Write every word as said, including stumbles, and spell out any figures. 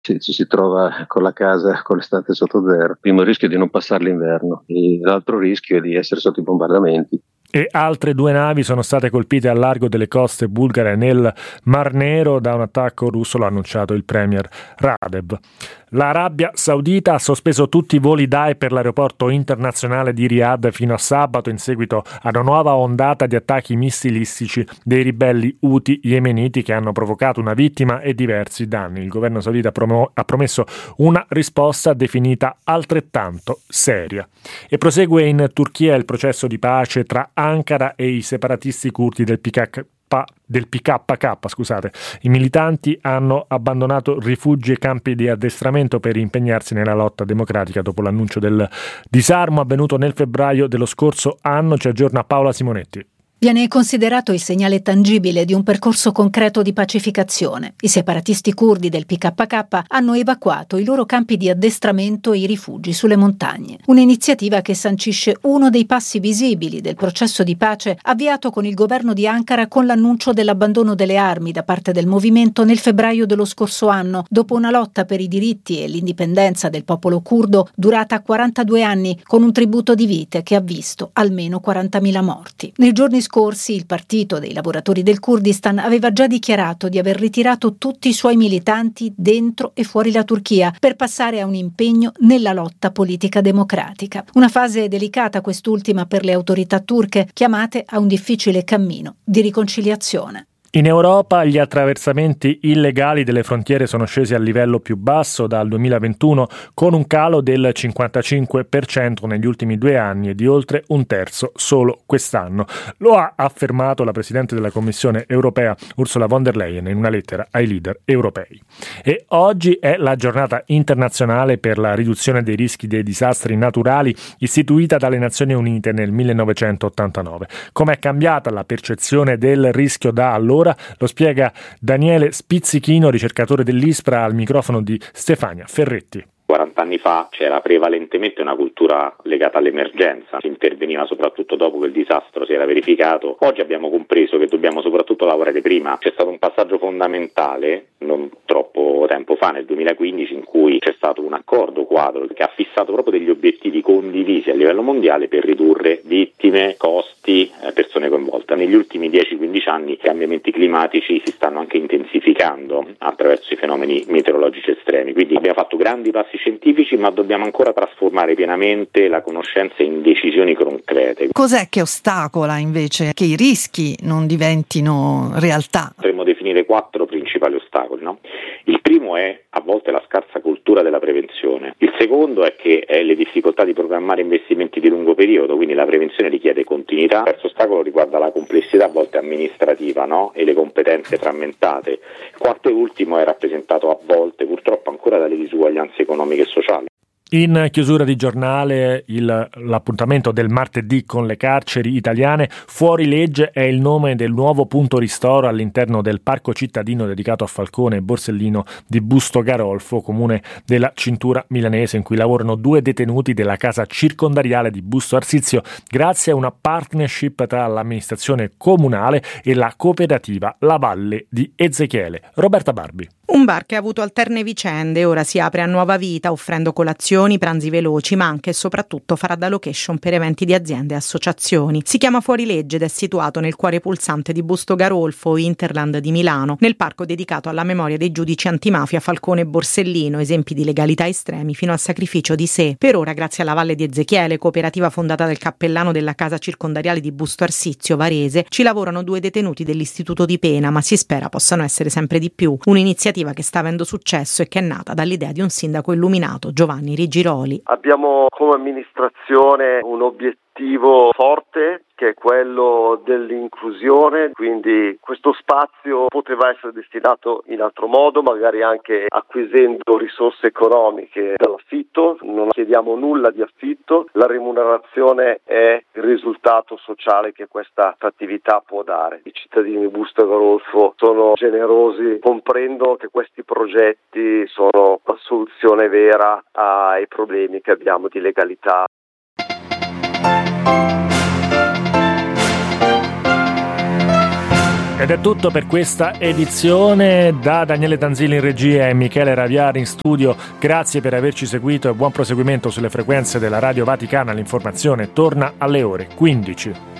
Ci, ci si trova con la casa con l'estate sotto zero. Il primo rischio è di non passare l'inverno, e l'altro rischio è di essere sotto i bombardamenti. E altre due navi sono state colpite al largo delle coste bulgare nel Mar Nero da un attacco russo, l'ha annunciato il premier Radev. L'Arabia Saudita ha sospeso tutti i voli D A E per l'aeroporto internazionale di Riyadh fino a sabato in seguito a una nuova ondata di attacchi missilistici dei ribelli Houthi yemeniti che hanno provocato una vittima e diversi danni. Il governo saudita promo- ha promesso una risposta definita altrettanto seria. E prosegue in Turchia il processo di pace tra Ankara e i separatisti curdi del P K K. del P K K, scusate. I militanti hanno abbandonato rifugi e campi di addestramento per impegnarsi nella lotta democratica dopo l'annuncio del disarmo avvenuto nel febbraio dello scorso anno. Ci aggiorna Paola Simonetti. Viene considerato il segnale tangibile di un percorso concreto di pacificazione. I separatisti curdi del P K K hanno evacuato i loro campi di addestramento e i rifugi sulle montagne. Un'iniziativa che sancisce uno dei passi visibili del processo di pace avviato con il governo di Ankara con l'annuncio dell'abbandono delle armi da parte del movimento nel febbraio dello scorso anno, dopo una lotta per i diritti e l'indipendenza del popolo curdo durata quarantadue anni, con un tributo di vite che ha visto almeno quarantamila morti. Nei giorni scorsi il Partito dei Lavoratori del Kurdistan aveva già dichiarato di aver ritirato tutti i suoi militanti dentro e fuori la Turchia per passare a un impegno nella lotta politica democratica. Una fase delicata quest'ultima per le autorità turche, chiamate a un difficile cammino di riconciliazione. In Europa gli attraversamenti illegali delle frontiere sono scesi al livello più basso dal duemilaventuno, con un calo del cinquantacinque per cento negli ultimi due anni e di oltre un terzo solo quest'anno. Lo ha affermato la Presidente della Commissione europea Ursula von der Leyen in una lettera ai leader europei. E oggi è la giornata internazionale per la riduzione dei rischi dei disastri naturali, istituita dalle Nazioni Unite nel millenovecentottantanove. Com'è cambiata la percezione del rischio da allora? Lo spiega Daniele Spizzichino, ricercatore dell'ISPRA, al microfono di Stefania Ferretti. quaranta anni fa c'era prevalentemente una cultura legata all'emergenza, si interveniva soprattutto dopo che il disastro si era verificato. Oggi abbiamo compreso che dobbiamo soprattutto lavorare prima. C'è stato un passaggio fondamentale non troppo tempo fa, nel duemilaquindici, in cui c'è stato un accordo quadro che ha fissato proprio degli obiettivi condivisi a livello mondiale per ridurre vittime, costi, persone coinvolte. Negli ultimi dieci quindici anni i cambiamenti climatici si stanno anche intensificando attraverso i fenomeni meteorologici estremi, quindi abbiamo fatto grandi passi scientifici, ma dobbiamo ancora trasformare pienamente la conoscenza in decisioni concrete. Cos'è che ostacola invece che i rischi non diventino realtà? Potremmo definire quattro principali ostacoli, no? Il primo è a volte la scarsa cultura della prevenzione. Il secondo è che è le difficoltà di programmare investimenti di lungo periodo, quindi la prevenzione richiede continuità. Il terzo ostacolo riguarda la complessità a volte amministrativa, no? E le competenze frammentate. Il quarto e ultimo è rappresentato a volte purtroppo ancora dalle disuguaglianze economiche e sociali. In chiusura di giornale il, l'appuntamento del martedì con le carceri italiane. Fuori legge è il nome del nuovo punto ristoro all'interno del parco cittadino dedicato a Falcone e Borsellino di Busto Garolfo, comune della Cintura Milanese, in cui lavorano due detenuti della casa circondariale di Busto Arsizio, grazie a una partnership tra l'amministrazione comunale e la cooperativa La Valle di Ezechiele. Roberta Barbi. Un bar che ha avuto alterne vicende, ora si apre a nuova vita offrendo colazioni, pranzi veloci, ma anche e soprattutto farà da location per eventi di aziende e associazioni. Si chiama Fuori Legge ed è situato nel cuore pulsante di Busto Garolfo, Interland di Milano, nel parco dedicato alla memoria dei giudici antimafia Falcone e Borsellino, esempi di legalità estremi fino al sacrificio di sé. Per ora, grazie alla Valle di Ezechiele, cooperativa fondata dal cappellano della casa circondariale di Busto Arsizio, Varese, ci lavorano due detenuti dell'istituto di pena, ma si spera possano essere sempre di più. Un'iniziativa che sta avendo successo e che è nata dall'idea di un sindaco illuminato, Giovanni Rigiroli. Abbiamo come amministrazione un obiettivo forte, che è quello dell'inclusione, quindi questo spazio poteva essere destinato in altro modo, magari anche acquisendo risorse economiche dall'affitto. Non chiediamo nulla di affitto, la remunerazione è il risultato sociale che questa attività può dare. I cittadini di Busto Garolfo sono generosi, comprendono che questi progetti sono la soluzione vera ai problemi che abbiamo di legalità. Ed è tutto per questa edizione. Da Daniele Tanzilli in regia e Michele Raviari in studio, grazie per averci seguito e buon proseguimento sulle frequenze della Radio Vaticana. L'informazione torna alle ore quindici.